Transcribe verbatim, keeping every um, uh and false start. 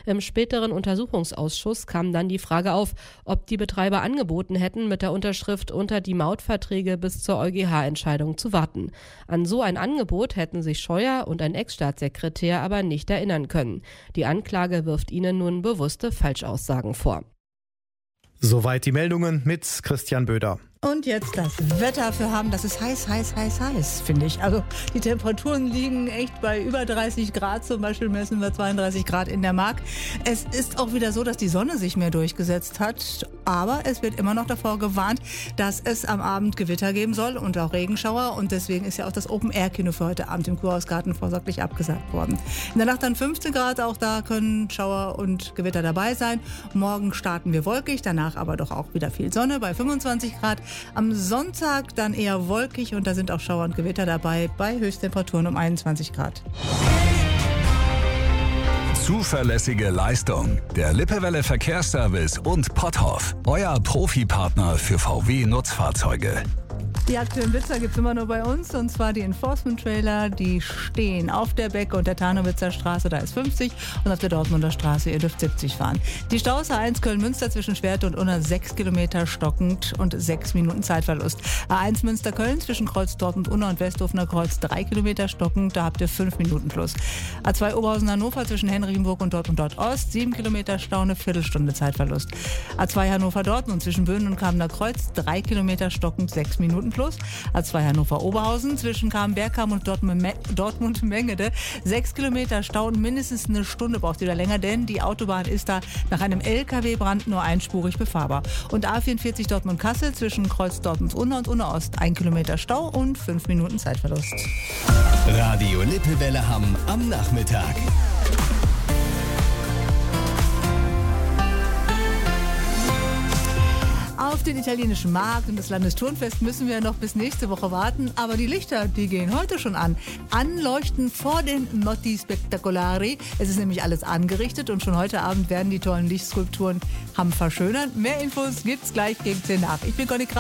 Im späteren Untersuchungsausschuss kam dann die Frage auf, ob die Betreiber angeboten hätten, mit der Unterschrift unter die Mautverträge bis zur EuGH-Entscheidung zu warten. An so ein Angebot hätten sich Scheuer und ein Ex-Staatssekretär aber nicht erinnern können. Die Anklage wirft ihnen nun bewusste Falschaussagen vor. Soweit die Meldungen mit Christian Böder. Und jetzt das Wetter für haben. Das ist heiß, heiß, heiß, heiß, finde ich. Also die Temperaturen liegen echt bei über dreißig Grad. Zum Beispiel messen wir zweiunddreißig Grad in der Mark. Es ist auch wieder so, dass die Sonne sich mehr durchgesetzt hat. Aber es wird immer noch davor gewarnt, dass es am Abend Gewitter geben soll und auch Regenschauer. Und deswegen ist ja auch das Open-Air-Kino für heute Abend im Kurhausgarten vorsorglich abgesagt worden. In der Nacht dann fünfzehn Grad. Auch da können Schauer und Gewitter dabei sein. Morgen starten wir wolkig, danach aber doch auch wieder viel Sonne bei fünfundzwanzig Grad. Am Sonntag dann eher wolkig und da sind auch Schauer und Gewitter dabei bei Höchsttemperaturen um einundzwanzig Grad. Zuverlässige Leistung. Der Lippewelle Verkehrsservice und Potthoff. Euer Profipartner für V W-Nutzfahrzeuge. Die aktuellen Blitzer gibt es immer nur bei uns, und zwar die Enforcement-Trailer, die stehen auf der Beck- und der Tarnowitzer Straße, da ist fünfzig, und auf der Dortmunder Straße, ihr dürft siebzig fahren. Die Staus A eins Köln-Münster zwischen Schwerte und Unna sechs Kilometer stockend und sechs Minuten Zeitverlust. A eins Münster-Köln zwischen Kreuz Dortmund-Unna und Westhofener Kreuz drei Kilometer stockend, da habt ihr fünf Minuten plus. A zwei Oberhausen-Hannover zwischen Henrichenburg und Dortmund-Ost, sieben Kilometer Stau, eine Viertelstunde Zeitverlust. A zwei Hannover-Dortmund zwischen Böhnen und Kamener Kreuz, drei Kilometer stockend, sechs Minuten plus. A zwei Hannover-Oberhausen zwischen Kamen-Bergkam und Dortmund-Mengede, sechs Kilometer Stau und mindestens eine Stunde braucht ihr da länger, denn die Autobahn ist da nach einem L K W-Brand nur einspurig befahrbar. Und A vierundvierzig Dortmund-Kassel zwischen Kreuz Dortmund-Unna und Unna-Ost, ein Kilometer Stau und fünf Minuten Zeitverlust. Radio Lippewelle Hamm am Nachmittag. Auf den italienischen Markt und das Landesturnfest müssen wir noch bis nächste Woche warten, aber die Lichter, die gehen heute schon an. Anleuchten vor den Notti Spettacolari. Es ist nämlich alles angerichtet und schon heute Abend werden die tollen Lichtskulpturen Hamm verschönern. Mehr Infos gibt's gleich gegen zehn nach. Ich bin Conny Kramer.